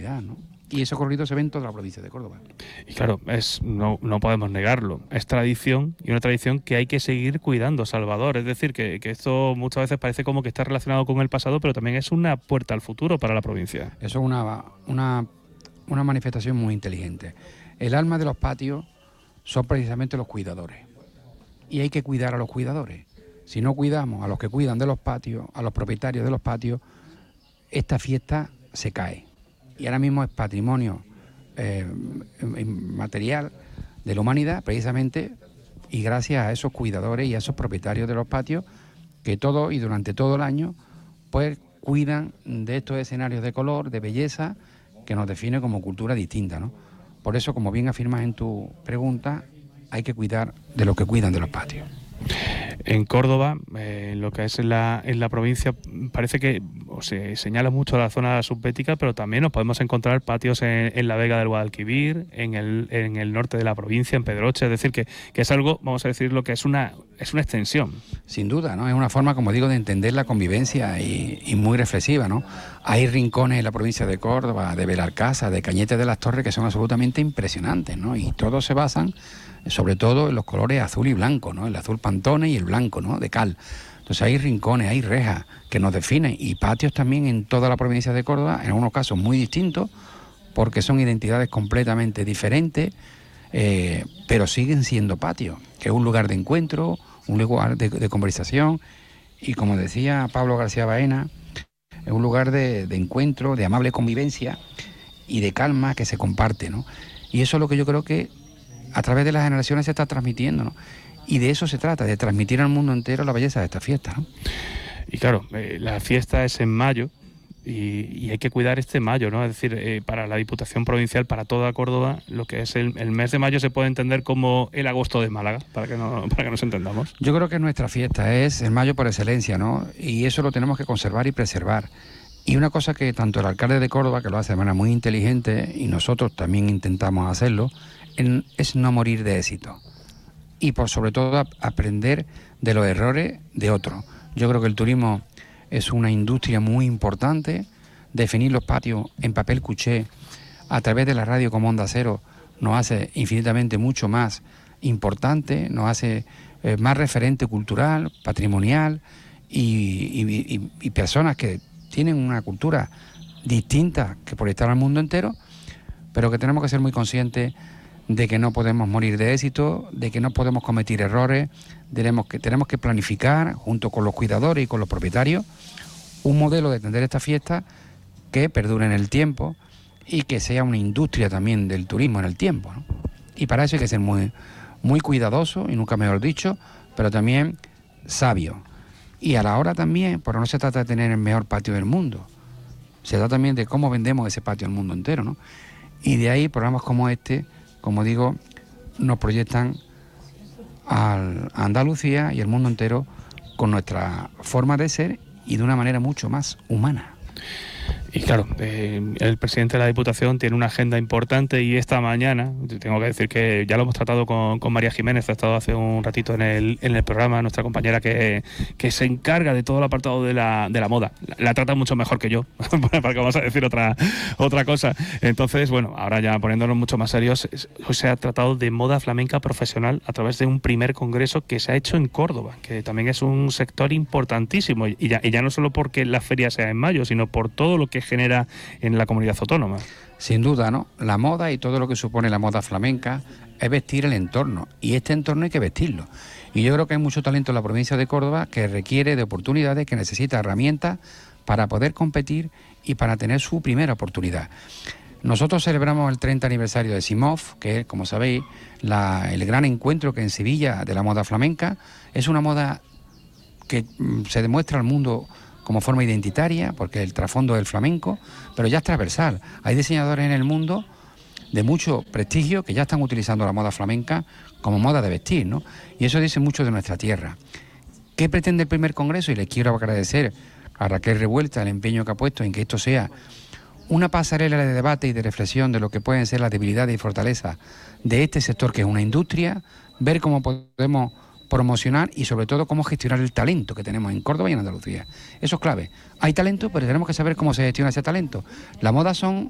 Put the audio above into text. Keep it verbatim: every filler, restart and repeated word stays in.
identidad, ¿no? Y esos corridos se ven en toda la provincia de Córdoba. Y claro, es no, no podemos negarlo. Es tradición y una tradición que hay que seguir cuidando, Salvador. Es decir, que, que esto muchas veces parece como que está relacionado con el pasado, pero también es una puerta al futuro para la provincia. Eso es una, una, una manifestación muy inteligente. El alma de los patios son precisamente los cuidadores. Y hay que cuidar a los cuidadores. Si no cuidamos a los que cuidan de los patios, a los propietarios de los patios, esta fiesta se cae. Y ahora mismo es patrimonio eh, material de la humanidad, precisamente, y gracias a esos cuidadores y a esos propietarios de los patios que todo y durante todo el año pues cuidan de estos escenarios de color, de belleza, que nos define como cultura distinta, ¿no? Por eso, como bien afirmas en tu pregunta, hay que cuidar de los que cuidan de los patios. En Córdoba, eh, en lo que es en la, en la provincia, parece que o se señala mucho la zona subbética, pero también nos podemos encontrar patios en, en la Vega del Guadalquivir, en el, en el norte de la provincia, en Pedroche, es decir, que, que es algo, vamos a decirlo, que es una, es una extensión. Sin duda, ¿no? Es una forma, como digo, de entender la convivencia y, y muy reflexiva, ¿no? Hay rincones en la provincia de Córdoba, de Belalcázar, de Cañete de las Torres, que son absolutamente impresionantes, ¿no? Y todos se basan sobre todo en los colores azul y blanco, ¿no? El azul Pantone y el blanco, ¿no? De cal. Entonces hay rincones, hay rejas que nos definen y patios también en toda la provincia de Córdoba, en algunos casos muy distintos, porque son identidades completamente diferentes, eh, pero siguen siendo patios, que es un lugar de encuentro, un lugar de, de conversación y, como decía Pablo García Baena, es un lugar de, de encuentro, de amable convivencia y de calma que se comparte, ¿no? Y eso es lo que yo creo que a través de las generaciones se está transmitiendo, ¿no? Y de eso se trata, de transmitir al mundo entero la belleza de esta fiesta, ¿no? Y claro, eh, la fiesta es en mayo y, y hay que cuidar este mayo, ¿no? Es decir, eh, para la Diputación Provincial, para toda Córdoba, lo que es el, el mes de mayo se puede entender como el agosto de Málaga, para que, no, para que nos entendamos. Yo creo que nuestra fiesta es el mayo por excelencia, ¿no? Y eso lo tenemos que conservar y preservar. Y una cosa que tanto el alcalde de Córdoba, que lo hace de manera muy inteligente, y nosotros también intentamos hacerlo, en, es no morir de éxito. Y por sobre todo a, aprender de los errores de otros. Yo creo que el turismo es una industria muy importante. Definir los patios en papel cuché a través de la radio como Onda Cero nos hace infinitamente mucho más importante, nos hace eh, más referente cultural, patrimonial y, y, y, y personas que tienen una cultura distinta que proyectar al mundo entero, pero que tenemos que ser muy conscientes de que no podemos morir de éxito, de que no podemos cometer errores, tenemos que, tenemos que planificar, junto con los cuidadores y con los propietarios, un modelo de atender esta fiesta que perdure en el tiempo y que sea una industria también del turismo en el tiempo, ¿no? Y para eso hay que ser muy, muy cuidadoso, y nunca mejor dicho, pero también sabio. Y a la hora también, porque no se trata de tener el mejor patio del mundo, se trata también de cómo vendemos ese patio al mundo entero, ¿no? Y de ahí programas como este, como digo, nos proyectan al, a Andalucía y al mundo entero con nuestra forma de ser y de una manera mucho más humana. Y claro, eh, el presidente de la Diputación tiene una agenda importante y esta mañana, tengo que decir que ya lo hemos tratado con, con María Jiménez, ha estado hace un ratito en el, en el programa, nuestra compañera que, que se encarga de todo el apartado de la, de la moda. La, la trata mucho mejor que yo, para que vamos a decir otra, otra cosa. Entonces, bueno, ahora ya poniéndonos mucho más serios, hoy se ha tratado de moda flamenca profesional a través de un primer congreso que se ha hecho en Córdoba, que también es un sector importantísimo, y ya, y ya no solo porque la feria sea en mayo, sino por todo lo que genera en la comunidad autónoma. Sin duda, ¿no? La moda y todo lo que supone la moda flamenca es vestir el entorno, y este entorno hay que vestirlo. Y yo creo que hay mucho talento en la provincia de Córdoba que requiere de oportunidades, que necesita herramientas para poder competir y para tener su primera oportunidad. Nosotros celebramos el treinta aniversario de Simov, que es, como sabéis, la, el gran encuentro que en Sevilla de la moda flamenca. Es una moda que mm, se demuestra al mundo como forma identitaria, porque el trasfondo es el flamenco, pero ya es transversal. Hay diseñadores en el mundo de mucho prestigio que ya están utilizando la moda flamenca como moda de vestir, ¿no? Y eso dice mucho de nuestra tierra. ¿Qué pretende el primer congreso? Y le quiero agradecer a Raquel Revuelta el empeño que ha puesto en que esto sea una pasarela de debate y de reflexión de lo que pueden ser las debilidades y fortalezas de este sector, que es una industria, ver cómo podemos promocionar y sobre todo cómo gestionar el talento que tenemos en Córdoba y en Andalucía. Eso es clave. Hay talento, pero tenemos que saber cómo se gestiona ese talento. La moda son